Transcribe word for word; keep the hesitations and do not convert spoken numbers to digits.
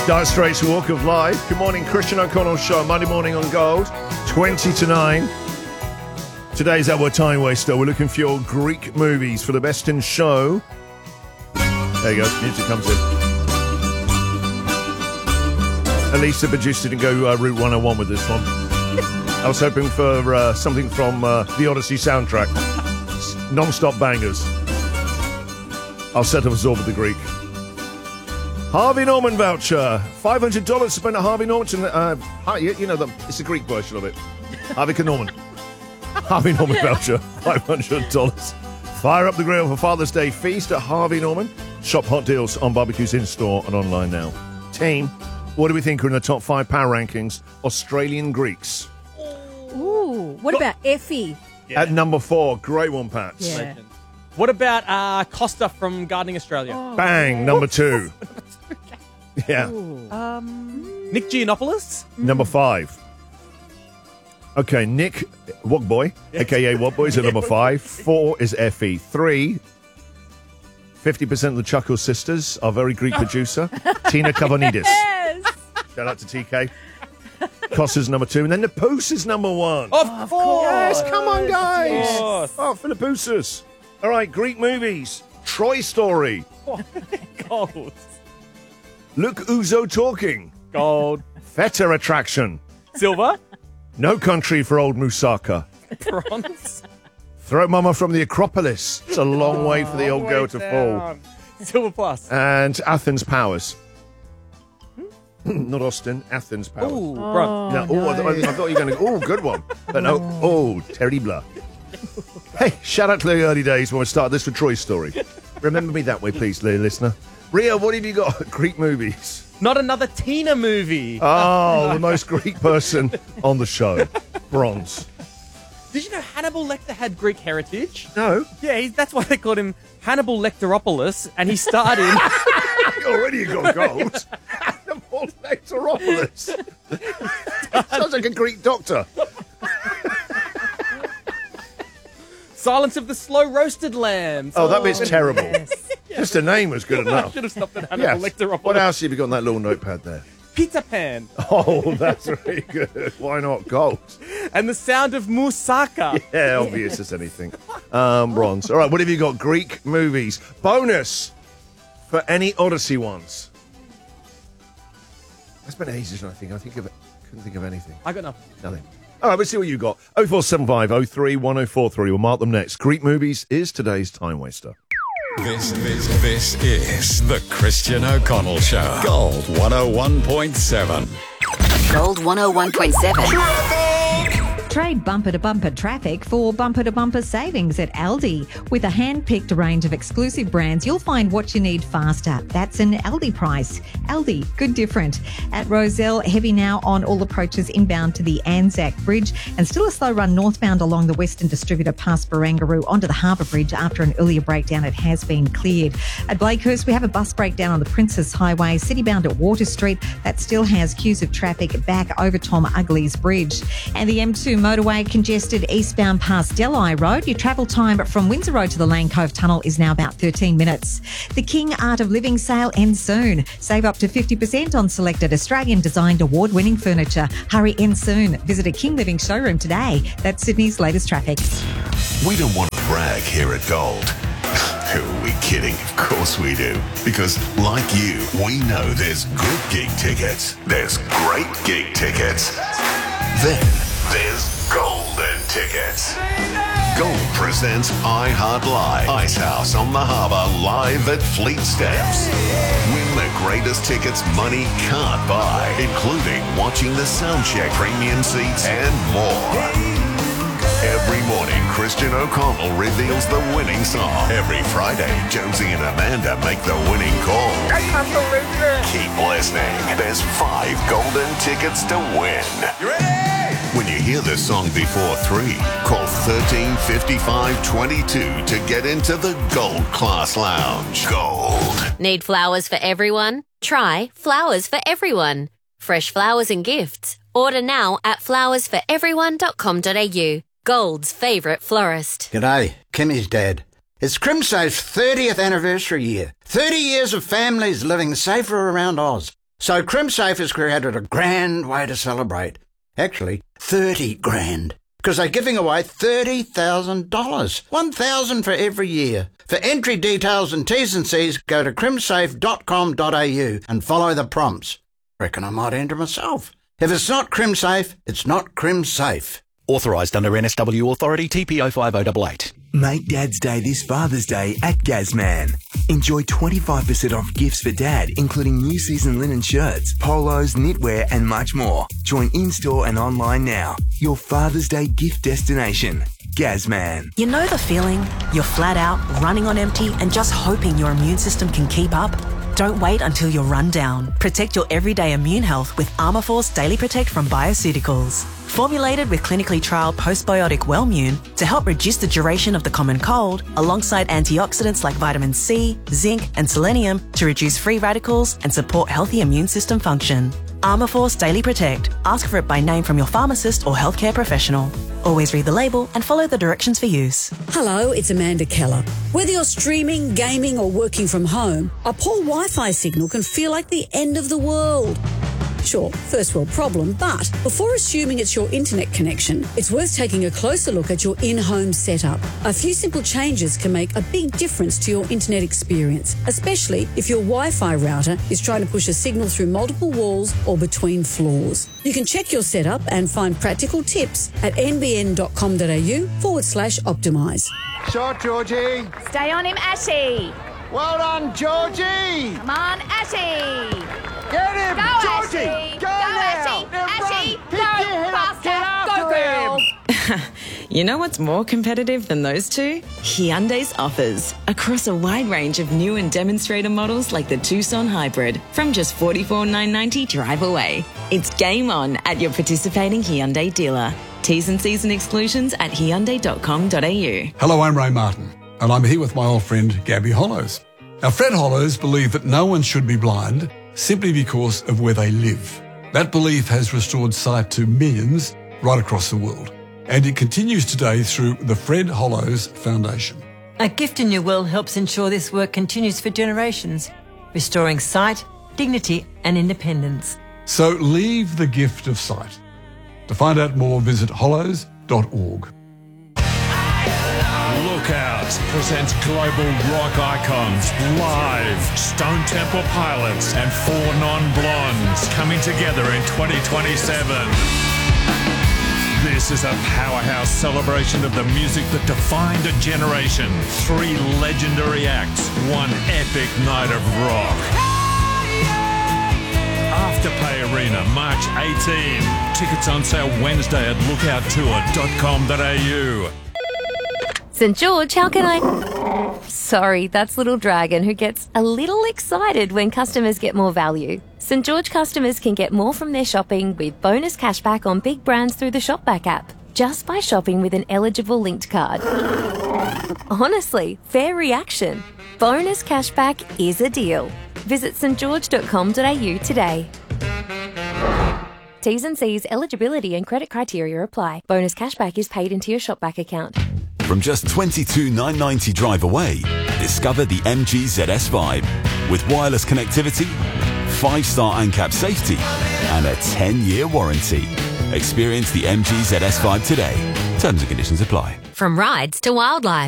Dire Straits, Walk of Life. Good morning, Christian O'Connell Show, Monday morning on Gold, twenty to nine. Today's our time waster. We're looking for your Greek movies for the best in show. There you go, music comes in. Elisa produced it and go uh, Route one oh one with this one. I was hoping for uh, something from uh, the Odyssey soundtrack. Non-stop bangers. I'll settle for absorb with the Greek. Harvey Norman voucher. five hundred dollars spent at Harvey Norman. Uh, you know, the, it's the Greek version of it. Harvey Norman. Harvey Norman voucher. five hundred dollars. Fire up the grill for Father's Day feast at Harvey Norman. Shop hot deals on barbecues in-store and online now. Team, what do we think are in the top five power rankings? Australian Greeks. Ooh, what about Effie? Yeah. At number four. Great one, Pats. Yeah. What about uh, Costa from Gardening Australia? Oh, Bang, yeah. number two. Yeah. Um, Nick Giannopoulos? Number five. Okay, Nick Wogboy, a k a. Wogboy, is at number five. Four is Effie. Three, fifty percent of the Chuckle sisters, our very Greek producer, Tina Kavonidis. yes. Shout out to T K. Costa's number two. And then the Poos is number one. Of Of course! Yes, come on, guys. Of course. Oh, for the Poosers. All right, Greek movies. Troy Story. Gold. Look Uzo Talking. Gold. Feta Attraction. Silver. No Country for Old Moussaka. Bronze. Throw Mama from the Acropolis. It's a long way for the old girl to fall. Silver plus. And Athens Powers. Not Austin, Athens Powers. Ooh, bronze. No, oh, I, th- I thought you were going to go, oh, good one. But no, oh, terrible. Hey, shout out to the early days when we started this with Troy's Story. Remember me that way, please, listener. Ria, what have you got? Greek movies. Not another Tina movie. Oh, the most Greek person on the show. Bronze. Did you know Hannibal Lecter had Greek heritage? No. Yeah, he, that's why they called him Hannibal Lecteropoulos, and he starred in... Already got gold. Hannibal Lecteropoulos. Sounds like a Greek doctor. Silence of the Slow Roasted Lambs. Oh, that bit's terrible. Yes. Just the name was good I enough. should have stopped at Hannibal Yes. Lecteropoulos. What else have you got on that little notepad there? Peter Pan. Oh, that's really good. Why not gold? And The Sound of Moussaka. Yeah, obvious as anything. Um, bronze. All right, what have you got? Greek movies. Bonus for any Odyssey ones. It's been ages, I think. I think of it. Couldn't think of anything. I got nothing. Nothing. All right, let's see what you got. oh four seven five oh three one oh four three. We'll mark them next. Greek movies is today's time waster. This, this, this is the Christian O'Connell Show. Gold one oh one point seven. Gold one oh one point seven. Trade bumper-to-bumper traffic for bumper-to-bumper savings at Aldi. With a hand-picked range of exclusive brands, you'll find what you need faster. That's an Aldi price. Aldi, good different. At Roselle, heavy now on all approaches inbound to the Anzac Bridge, and still a slow run northbound along the Western Distributor past Barangaroo onto the Harbour Bridge after an earlier breakdown. It has been cleared. At Blakehurst, we have a bus breakdown on the Princess Highway, citybound at Water Street. That still has queues of traffic back over Tom Ugley's Bridge. And the M two motorway congested eastbound past Delhi Road. Your travel time from Windsor Road to the Lane Cove Tunnel is now about thirteen minutes. The King Art of Living sale ends soon. Save up to fifty percent on selected Australian-designed award-winning furniture. Hurry in soon. Visit a King Living showroom today. That's Sydney's latest traffic. We don't want to brag here at Gold. Who are we kidding? Of course we do. Because, like you, we know there's good gig tickets. There's great gig tickets. Then there's golden tickets. Gold presents I Heart Live. Icehouse on the Harbour live at Fleet Steps. Win the greatest tickets money can't buy, including watching the soundcheck, premium seats, and more. Every morning, Christian O'Connell reveals the winning song. Every Friday, Jonesy and Amanda make the winning call. I can't believe it. Keep listening. There's five golden tickets to win. You ready? When you hear this song before three, call thirteen fifty-five twenty-two to get into the Gold Class Lounge. Gold. Need flowers for everyone? Try Flowers for Everyone. Fresh flowers and gifts. Order now at flowers for everyone dot com dot a u. Gold's favourite florist. G'day, Kimmy's dad. It's Crimso's thirtieth anniversary year. thirty years of families living safer around Oz. So CrimSafe has created a grand way to celebrate. Actually, thirty grand. Because they're giving away thirty thousand dollars. one thousand dollars for every year. For entry details and T's and C's, go to crimsafe dot com dot a u and follow the prompts. Reckon I might enter myself. If it's not CrimSafe, it's not CrimSafe. Authorised under N S W Authority T P oh five oh eight eight. Make Dad's Day this Father's Day at Gazman. Enjoy twenty-five percent off gifts for Dad, including new season linen shirts, polos, knitwear and much more. Join in-store and online now. Your Father's Day gift destination. Gazman. You know the feeling? You're flat out, running on empty and just hoping your immune system can keep up? Don't wait until you're run down. Protect your everyday immune health with Armourforce Daily Protect from Bioceuticals. Formulated with clinically trialled postbiotic Wellmune to help reduce the duration of the common cold, alongside antioxidants like vitamin C, zinc and selenium to reduce free radicals and support healthy immune system function. Armourforce Daily Protect. Ask for it by name from your pharmacist or healthcare professional. Always read the label and follow the directions for use. Hello, it's Amanda Keller. Whether you're streaming, gaming or working from home, a poor Wi-Fi signal can feel like the end of the world. Sure, first world problem, but before assuming it's your internet connection, it's worth taking a closer look at your in-home setup. A few simple changes can make a big difference to your internet experience, especially if your Wi-Fi router is trying to push a signal through multiple walls or between floors. You can check your setup and find practical tips at nbn.com.au forward slash optimise. Shot, Georgie. Stay on him, Ashy. Well done, Georgie. Come on, Ashy. Get him, go, Georgie. Ashy. Go, go now. Ashy. Ashy. Pick Go, your head up. Get faster. after Go, girl. him. You know what's more competitive than those two? Hyundai's offers. Across a wide range of new and demonstrator models like the Tucson Hybrid from just forty-four thousand nine hundred ninety dollars drive away. It's game on at your participating Hyundai dealer. T's and C's and exclusions at hyundai dot com dot a u. Hello, I'm Ray Martin, and I'm here with my old friend Gabby Hollows. Now, Fred Hollows believed that no one should be blind simply because of where they live. That belief has restored sight to millions right across the world, and it continues today through the Fred Hollows Foundation. A Gift in Your Will helps ensure this work continues for generations, restoring sight, dignity and independence. So leave the gift of sight. To find out more, visit hollows dot org. Lookout presents global rock icons live. Stone Temple Pilots and Four Non-Blondes coming together in twenty twenty-seven. This is a powerhouse celebration of the music that defined a generation. Three legendary acts, one epic night of rock. Afterpay Arena, March eighteenth. Tickets on sale Wednesday at lookout tour dot com dot a u. St George, how can I... Sorry, that's Little Dragon, who gets a little excited when customers get more value. St George customers can get more from their shopping with bonus cashback on big brands through the Shopback app, just by shopping with an eligible linked card. Honestly, fair reaction. Bonus cashback is a deal. Visit st george dot com dot a u today. T's and C's, eligibility and credit criteria apply. Bonus cashback is paid into your Shopback account. From just twenty-two thousand nine hundred ninety dollars drive away, discover the M G Z S Vibe. With wireless connectivity, five-star ANCAP safety, and a ten-year warranty. Experience the M G Z S Vibe today. Terms and conditions apply. From rides to wildlife.